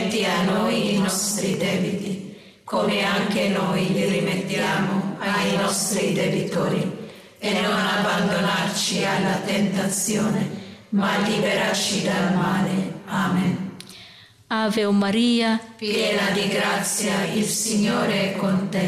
rimetti a noi i nostri debiti, come anche noi li rimettiamo ai nostri debitori, e non abbandonarci alla tentazione, ma liberaci dal male. Amen. Ave o Maria, piena di grazia, il Signore è con te.